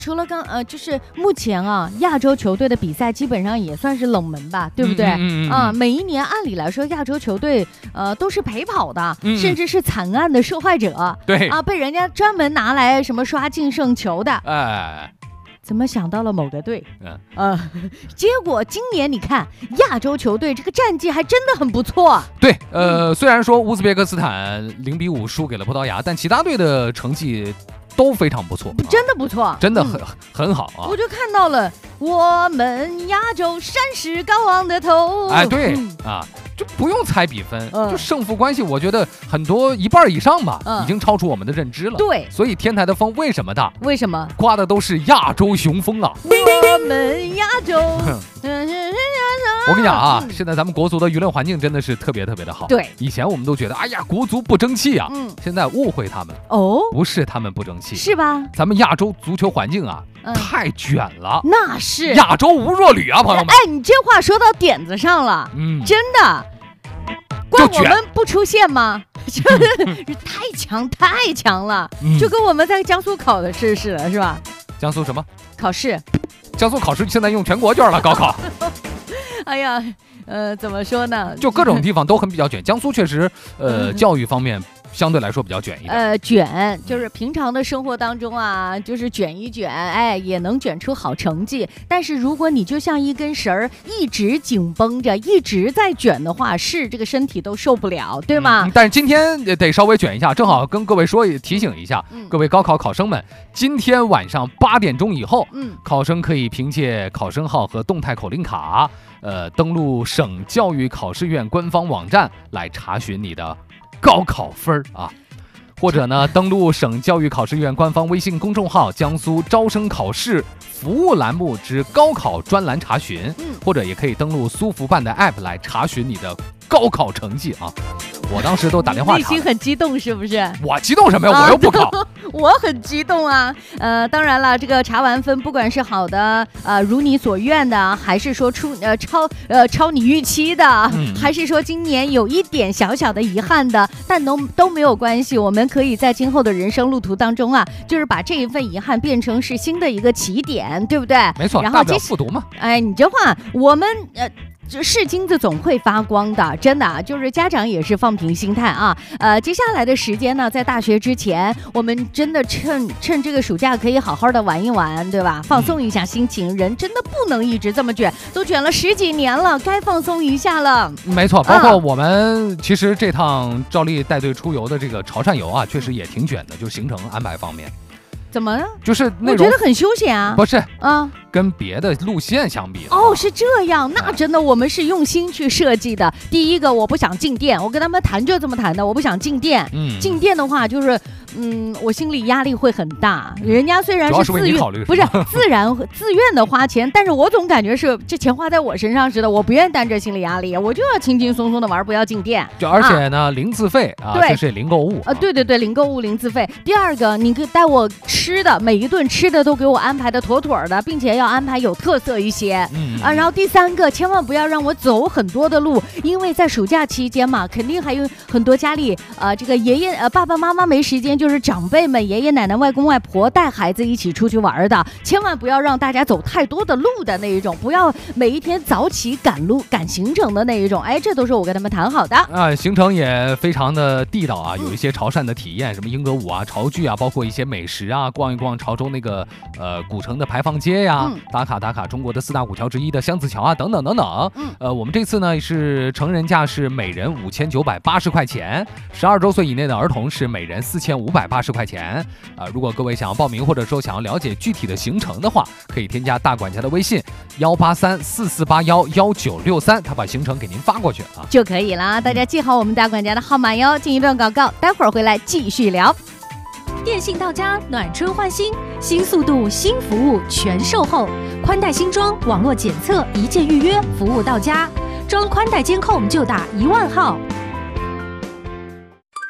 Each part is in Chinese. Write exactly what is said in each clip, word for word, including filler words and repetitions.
除了刚呃，就是目前啊，亚洲球队的比赛基本上也算是冷门吧，对不对？ 嗯嗯嗯嗯啊，每一年按理来说，亚洲球队呃都是陪跑的， 嗯嗯甚至是惨案的受害者。 对啊，被人家专门拿来什么刷净胜球的。 哎， 怎么想到了某个队？ 嗯呃，结果今年你看亚洲球队这个战绩还真的很不错。 对，呃，虽然说乌兹别克斯坦零比五输给了葡萄牙，但其他队的成绩都非常不错， 真的不错， 啊、真的很、嗯、很好啊！ 我就看到了我们亚洲山势高昂的头。 哎，对、嗯、啊，就不用猜比分，嗯、就胜负关系，我觉得很多一半以上吧、嗯，已经超出我们的认知了。 对， 所以天台的风为什么大？ 为什么刮的都是亚洲雄风啊！ 我们亚洲。 我跟你讲啊，现在咱们国足的舆论环境真的是特别特别的好。 对， 以前我们都觉得，哎呀，国足不争气啊。嗯，现在误会他们哦， 不是他们不争气， 是吧？ 咱们亚洲足球环境啊，嗯、太卷了。 那是亚洲无弱旅啊，朋友们。 哎，你这话说到点子上了，嗯，真的。怪我们不出现吗？太强太强了、嗯，就跟我们在江苏考的试似的，是吧？ 江苏什么考试？ 江苏考试现在用全国卷了，高考。 哎呀，呃，怎么说呢？ 就各种地方都很比较卷。江苏确实，呃，嗯、教育方面相对来说比较卷一点。 呃，卷就是平常的生活当中啊，就是卷一卷，哎，也能卷出好成绩。但是如果你就像一根绳儿，一直紧绷着，一直在卷的话，是这个身体都受不了，对吗？ 嗯、但是今天得稍微卷一下，正好跟各位说提醒一下，嗯、各位高考考生们，今天晚上八点钟以后，嗯，考生可以凭借考生号和动态口令卡，呃，登录省教育考试院官方网站来查询你的高考分啊，或者呢，登录省教育考试院官方微信公众号江苏招生考试服务栏目之高考专栏查询，嗯、或者也可以登录苏福办的 app 来查询你的高考成绩啊。我当时都打电话查， 内心很激动是不是？ 我激动什么呀？啊、我又不考。 我很激动啊，呃，当然了，这个查完分，不管是好的，呃，如你所愿的，还是说出呃超呃超你预期的，嗯、还是说今年有一点小小的遗憾的，但都都没有关系，我们可以在今后的人生路途当中啊，就是把这一份遗憾变成是新的一个起点，对不对？ 没错， 然后大不了复读嘛。 哎，你这话，我们呃。是金子总会发光的，真的啊，就是家长也是放平心态啊。呃，接下来的时间呢，在大学之前，我们真的趁趁这个暑假可以好好的玩一玩，对吧？放松一下心情，人真的不能一直这么卷，都卷了十几年了，该放松一下了。 没错，包括我们、啊、其实这趟照例带队出游的这个潮汕游啊，确实也挺卷的，就是行程安排方面。 怎么了？ 就是那种我觉得很休闲啊。 不是啊。 跟别的路线相比哦，是这样，那真的我们是用心去设计的。第一个，我不想进店，我跟他们谈就这么谈的，我不想进店。嗯，进店的话就是，嗯，我心里压力会很大。人家虽然是自愿， 是不是自然自愿的花钱，但是我总感觉是这钱花在我身上似的，我不愿意担着心理压力，我就要轻轻松松的玩，不要进店。 就而且呢，啊、零自费啊， 对， 就是零购物啊，对对对，零购物零自费。第二个，你可以带我吃的，每一顿吃的都给我安排的妥妥的，并且要安排有特色一些，嗯啊，然后第三个，千万不要让我走很多的路，因为在暑假期间嘛，肯定还有很多家里呃这个爷爷呃爸爸妈妈没时间，就是长辈们爷爷奶奶外公外婆带孩子一起出去玩的，千万不要让大家走太多的路的那一种，不要每一天早起赶路赶行程的那一种，哎，这都是我跟他们谈好的啊，行程也非常的地道啊，有一些潮汕的体验，什么英歌舞啊、潮剧啊，包括一些美食啊，逛一逛潮州那个呃古城的牌坊街呀、啊嗯，打卡打卡中国的四大古桥之一的香子桥啊，等等等等。嗯，呃，我们这次呢是成人价是每人五千九百八十块钱，十二周岁以内的儿童是每人四千五百八十块钱。啊、呃，如果各位想要报名或者说想要了解具体的行程的话，可以添加大管家的微信幺八三四四八幺幺九六三，他把行程给您发过去啊就可以了。大家记好我们大管家的号码哟。进一段广告，待会儿回来继续聊。 电信到家，暖春换新，新速度新服务全售后，宽带新装，网络检测，一键预约，服务到家。装宽带监控就打一万号。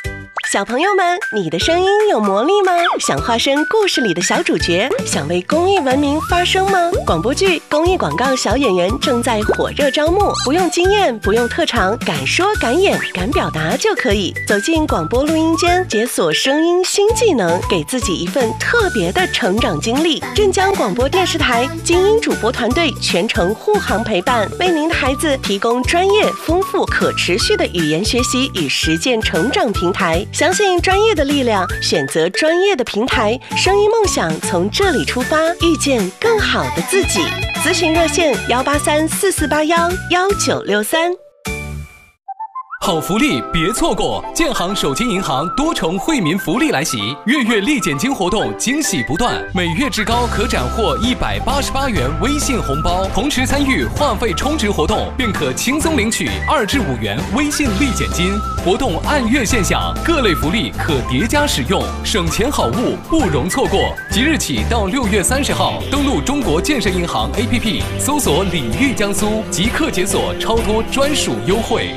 小朋友们，你的声音有魔力吗？想化身故事里的小主角，想为公益文明发声吗？广播剧、公益广告小演员正在火热招募，不用经验，不用特长，敢说敢演敢表达就可以。走进广播录音间，解锁声音新技能，给自己一份特别的成长经历。镇江广播电视台精英主播团队全程护航陪伴，为您的孩子提供专业、丰富、可持续的语言学习与实践成长平台。相信专业的力量，选择专业的平台，声音梦想从这里出发，遇见更好的自己。咨询热线幺八三四四八幺幺九六三。 好福利别错过！建行手机银行多重惠民福利来袭，月月立减金活动惊喜不断，每月至高可斩获一百八十八元微信红包，同时参与话费充值活动，便可轻松领取二至五元微信立减金。活动按月现享，各类福利可叠加使用，省钱好物不容错过。即日起到六月三十号，登录中国建设银行 A P P， 搜索“礼遇江苏”，即刻解锁超多专属优惠。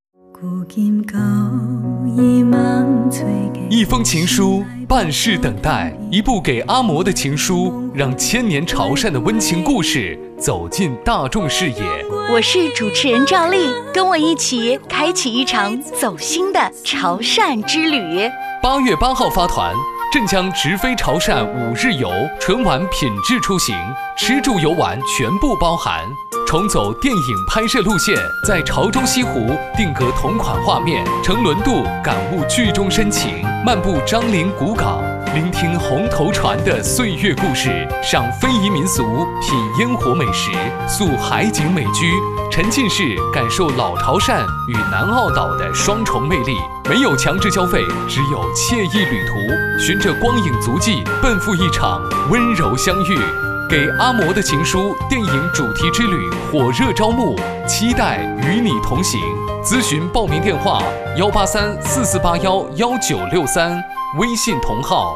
一封情书，半世等待，一部给阿嬷的情书，让千年潮汕的温情故事走进大众视野。 我是主持人赵丽，跟我一起开启一场走心的潮汕之旅。 八月八号发团，镇江直飞潮汕五日游，纯玩品质出行，吃住游玩全部包含。重走电影拍摄路线，在潮州西湖定格同款画面，乘轮渡感悟剧中深情，漫步樟林古港，聆听红头船的岁月故事，赏非遗民俗，品烟火美食，宿海景美居，沉浸式感受老潮汕与南澳岛的双重魅力。没有强制消费，只有惬意旅途，循着光影足迹，奔赴一场温柔相遇。给阿嬷的情书电影主题之旅火热招募，期待与你同行。咨询报名电话幺八三四四八幺幺九六三，微信同号。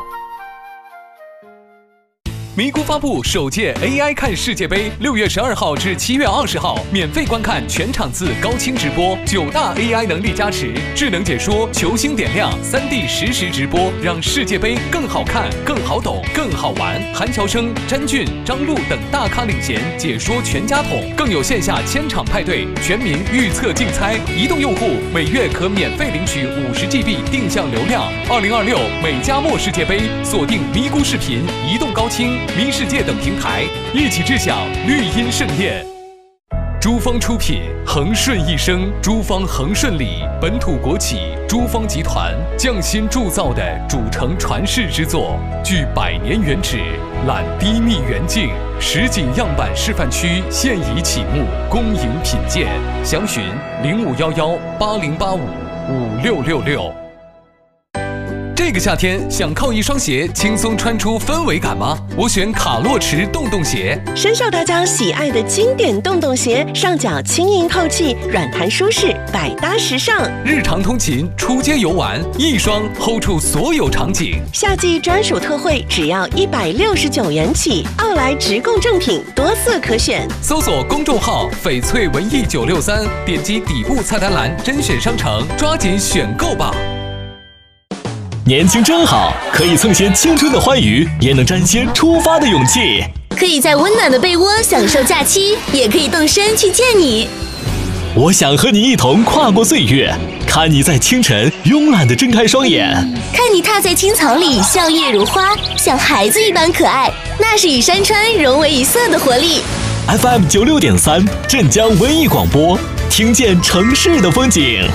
咪咕发布首届 A I 看世界杯，六月十二号至七月二十号，免费观看全场次高清直播，九大 A I 能力加持，智能解说，球星点亮，三 D 实时直播，让世界杯更好看、更好懂、更好玩。韩乔生、詹俊、张璐等大咖领衔，解说全家桶，更有线下千场派对，全民预测竞猜。移动用户每月可免费领取五十 G B 定向流量。二零二六美加墨世界杯，锁定咪咕视频、移动高清、咪世界等平台，一起致享绿茵盛宴。珠方出品，恒顺一生。珠方恒顺里本土国企珠方集团匠心铸造的主城传世之作，具百年原址，揽低密远近，实景样板示范区现已启幕，恭迎品鉴。详询零五幺幺八零八五五六六六。这个夏天想靠一双鞋轻松穿出氛围感吗？我选卡洛驰洞洞鞋， 深受大家喜爱的经典洞洞鞋，上脚轻盈透气，软弹舒适，百搭时尚。 日常通勤、出街游玩，一双 hold 住所有场景。 夏季专属特惠，只要一百六十九元起。奥莱直供正品，多色可选。 搜索公众号翡翠文艺九六三，点击底部菜单栏甄选商城，抓紧选购吧。 年轻真好，可以蹭些青春的欢愉，也能沾些出发的勇气。 可以在温暖的被窝享受假期，也可以动身去见你。 我想和你一同跨过岁月，看你在清晨慵懒地睁开双眼， 看你踏在青草里笑靥如花，像孩子一般可爱，那是与山川融为一色的活力。 F M 九六点三，镇江文艺广播，听见城市的风景。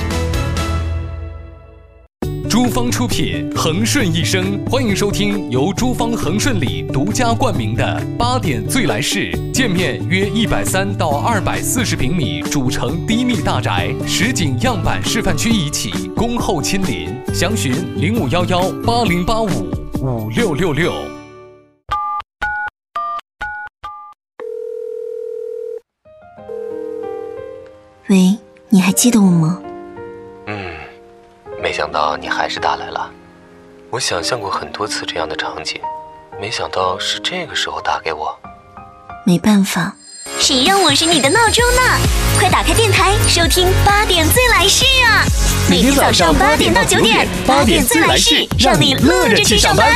珠方出品，恒顺一生，欢迎收听由珠方恒顺里独家冠名的八点最来事。建面约一百三到二百四十平米，主城低密大宅，实景样板示范区一起，恭候亲临。详询零五幺幺八零八五五六六六。 喂，你还记得我吗？ 嗯。没想到你还是打来了，我想象过很多次这样的场景，没想到是这个时候打给我。 没办法， 谁让我是你的闹钟呢？快打开电台，收听八点最来事啊！每天早上八点到九点，八点最来事，让你乐着去上班。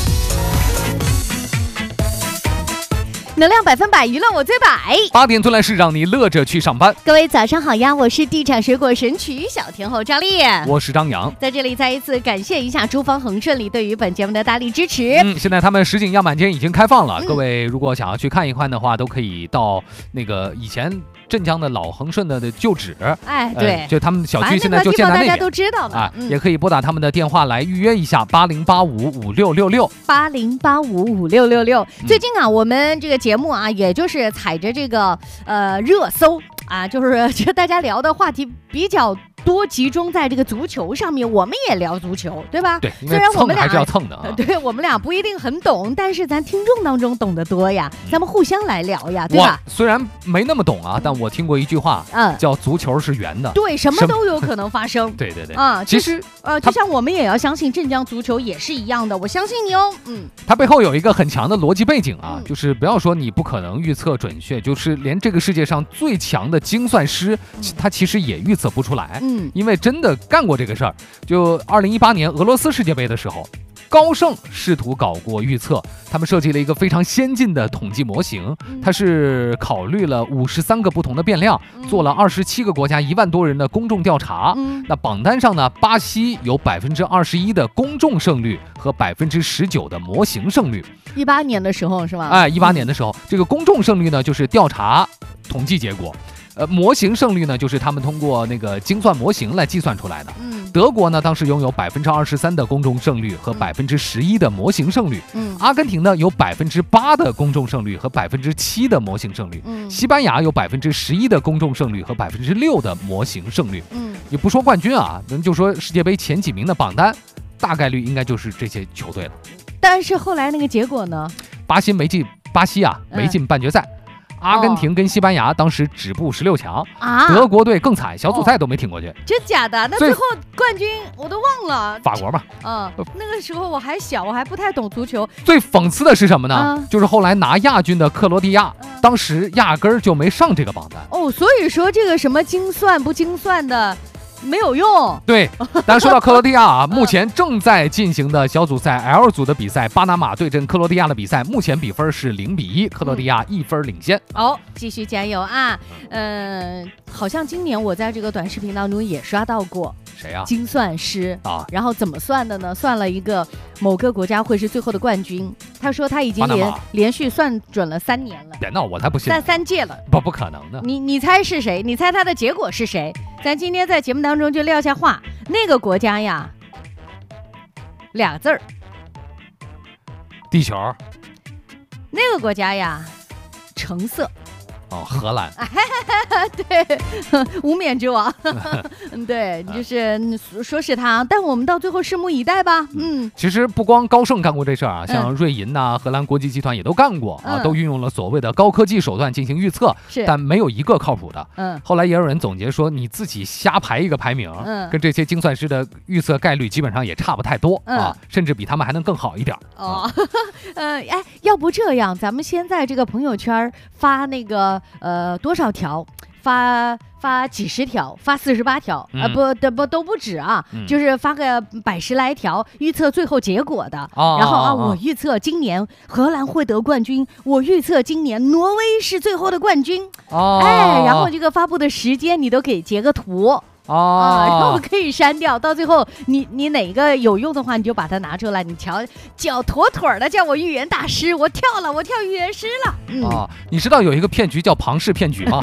能量百分百，娱乐我最百。 八点最来事，让你乐着去上班。 各位早上好呀，我是地产水果神曲小天后张丽， 我是张扬， 在这里再一次感谢一下珠方恒顺利对于本节目的大力支持。 嗯，现在他们实景样板间已经开放了，嗯、各位如果想要去看一看的话，都可以到那个以前镇江的老恒顺的的旧址， 哎，对、 呃，就他们小区现在就建在那边， 大家都知道的啊、嗯，也可以拨打他们的电话来预约一下八零八五五六六六八零八五五六六六。最近啊，我们这个节目啊，也就是踩着这个呃热搜啊，就是就大家聊的话题比较多集中在这个足球上面，我们也聊足球，对吧？ 对， 虽然我们俩还是要蹭的、啊， 对我们俩不一定很懂，但是咱听众当中懂得多呀，咱们互相来聊呀，对吧？ 我虽然没那么懂啊，但我听过一句话，嗯，叫足球是圆的， 对，什么都有可能发生。 对对对， 啊， 其实呃，就像我们也要相信镇江足球也是一样的，我相信你哦，嗯， 它背后有一个很强的逻辑背景啊，嗯、就是不要说你不可能预测准确，就是连这个世界上最强的精算师，嗯、他其实也预测不出来，嗯，因为真的干过这个事儿。就二零一八年俄罗斯世界杯的时候，高盛试图搞过预测，他们设计了一个非常先进的统计模型，它是考虑了五十三个不同的变量，做了二十七个国家一万多人的公众调查。嗯、那榜单上呢，巴西有百分之二十一的公众胜率和百分之十九的模型胜率。 一八年的时候是吧？ 哎，一八年的时候，这个公众胜率呢，就是调查统计结果。呃，模型胜率呢，就是他们通过那个精算模型来计算出来的。嗯，德国呢，当时拥有百分之二十三的公众胜率和百分之十一的模型胜率。嗯，阿根廷呢有百分之八的公众胜率和百分之七的模型胜率。嗯，西班牙有百分之十一的公众胜率和百分之六的模型胜率。嗯，也不说冠军啊，咱就说世界杯前几名的榜单，大概率应该就是这些球队了。 但是后来那个结果呢？ 巴西没进，巴西啊没进半决赛。嗯，阿根廷跟西班牙当时止步十六强啊，德国队更惨，小组赛都没挺过去。 真假的？那最后冠军我都忘了。 法国嘛。 嗯，那个时候我还小，我还不太懂足球。 最讽刺的是什么呢？啊、就是后来拿亚军的克罗地亚，啊、当时压根儿就没上这个榜单。 哦，所以说这个什么精算不精算的。没有用。 对，但说到克罗地亚啊，目前正在进行的小组赛 L 组的比赛，巴拿马对阵克罗地亚的比赛，目前比分是零比一，克罗地亚一分领先。 哦，继续加油啊！嗯、呃，好像今年我在这个短视频当中也刷到过。 谁啊？ 精算师啊。 然后怎么算的呢？算了一个某个国家会是最后的冠军。他说他已经连连续算准了三年了。 别闹，我才不信。 三三届了。 不，不可能的。 你你猜是谁？你猜他的结果是谁？咱今天在节目当中就撂下话，那个国家呀，俩字儿， 地球。 那个国家呀，橙色。 哦，荷兰。 对，无冕之王。对，就是说是他，但我们到最后拭目以待吧。嗯， 其实不光高盛干过这事儿啊，像瑞银呐、啊、荷兰国际集团也都干过啊，嗯、都运用了所谓的高科技手段进行预测，但没有一个靠谱的。嗯，后来也有人总结说，你自己瞎排一个排名，嗯，跟这些精算师的预测概率基本上也差不太多、嗯、啊，甚至比他们还能更好一点。 哦，呃，哎，要不这样，咱们先在这个朋友圈发那个。呃，多少条？发发几十条，发四十八条啊、嗯呃，不的不都不止啊、嗯，就是发个百十来条，预测最后结果的。哦、然后啊，我预测今年荷兰会得冠军，我预测今年挪威是最后的冠军。哦，哎，然后这个发布的时间你都给截个图。 哦、 啊，然后可以删掉，到最后你你哪个有用的话，你就把它拿出来，你瞧，脚妥妥的，叫我预言大师，我跳了，我跳预言师了。嗯、 啊，你知道有一个骗局叫庞氏骗局吗？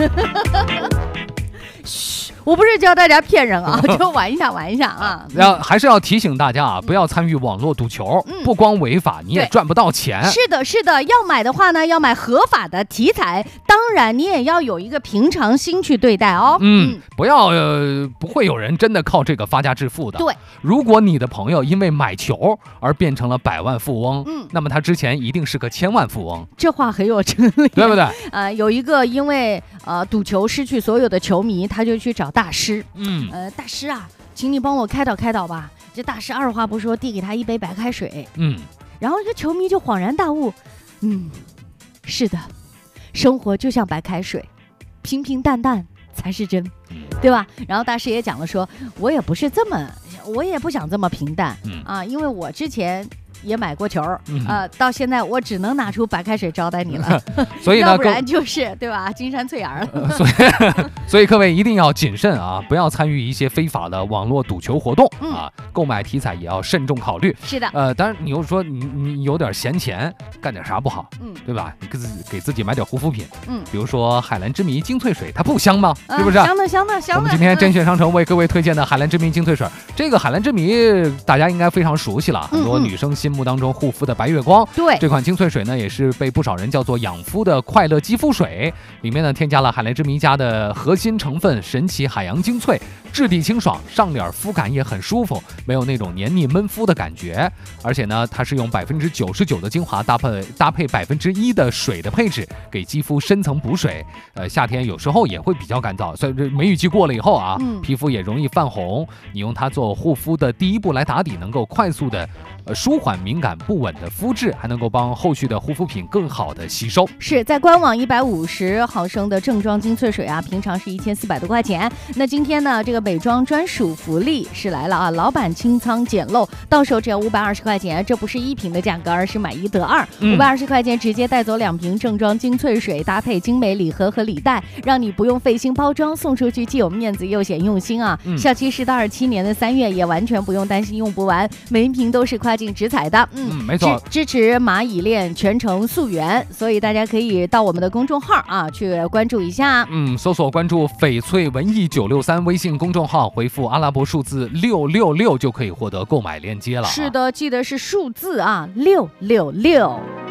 嘘，我不是教大家骗人啊，就玩一下玩一下啊。 要还是要提醒大家啊，不要参与网络赌球，嗯、不光违法，你也赚不到钱。 是的，是的，要买的话呢，要买合法的题材，当然你也要有一个平常心去对待哦。 嗯，嗯不要呃，不会有人真的靠这个发家致富的。 对， 如果你的朋友因为买球而变成了百万富翁，嗯，那么他之前一定是个千万富翁。 这话很有真理， 对不对？ 呃，有一个因为呃赌球失去所有的球迷，他就去找大师，嗯，呃，大师啊，请你帮我开导开导吧。这大师二话不说，递给他一杯白开水，嗯，然后这球迷就恍然大悟，嗯，是的， 生活就像白开水，平平淡淡才是真，对吧？然后大师也讲了说，我也不是这么，我也不想这么平淡、嗯、啊，因为我之前也买过球，嗯、呃，到现在我只能拿出白开水招待你了， 所以呢， 要不然就是对吧，金山翠儿了。 呃、所以，所以各位一定要谨慎啊，不要参与一些非法的网络赌球活动、嗯、啊，购买题材也要慎重考虑。 是的， 呃，当然你又说你你有点闲钱，干点啥不好？嗯，对吧？你给自己给自己买点护肤品，嗯，比如说海蓝之谜精粹水，它不香吗？ 嗯、 是不是？ 香的香的香的。 我们今天甄选商城为各位推荐的海蓝之谜精粹水，这个海蓝之谜大家应该非常熟悉了，很多女生心目当中护肤的白月光， 对， 这款精粹水呢，也是被不少人叫做养肤的快乐肌肤水。里面呢，添加了海蓝之谜家的核心成分神奇海洋精粹，质地清爽，上脸肤感也很舒服，没有那种黏腻闷肤的感觉。而且呢，它是用百分之九十九的精华搭配搭配百分之一的水的配置，给肌肤深层补水。呃，夏天有时候也会比较干燥，所以梅雨季过了以后啊，嗯、皮肤也容易泛红。你用它做护肤的第一步来打底，能够快速的呃舒缓敏感不稳的肤质，还能够帮后续的护肤品更好的吸收。 是在官网一百五十毫升的正装精粹水啊，平常是一千四百多块钱。那今天呢，这个美妆专属福利是来了啊，老板清仓捡漏，到手只要五百二十块钱，这不是一瓶的价格，而是买一得二，五百二十块钱直接带走两瓶正装精粹水，搭配精美礼盒和礼袋，让你不用费心包装，送出去既有面子又显用心啊。嗯、效期是到二七年的三月，也完全不用担心用不完，每一瓶都是跨境直采的。 嗯，嗯没错， 支持蚂蚁链全程溯源，所以大家可以到我们的公众号啊去关注一下。 嗯，搜索关注翡翠文艺九六三微信公众号，回复阿拉伯数字六六六就可以获得购买链接了、啊。 是的，记得是数字啊，六六六。